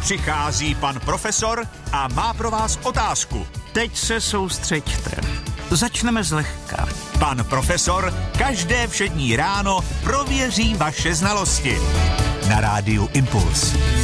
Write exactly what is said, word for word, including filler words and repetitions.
Přichází pan profesor a má pro vás otázku. Teď se soustřeďte. Začneme zlehka. Pan profesor každé všední ráno prověří vaše znalosti. Na rádiu Impuls.